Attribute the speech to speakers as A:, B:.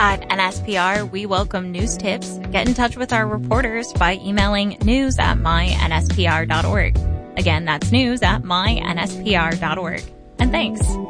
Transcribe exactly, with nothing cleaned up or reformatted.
A: At N S P R, we welcome news tips. Get in touch with our reporters by emailing news at my N S P R dot org. Again, that's news at my N S P R dot org. And thanks.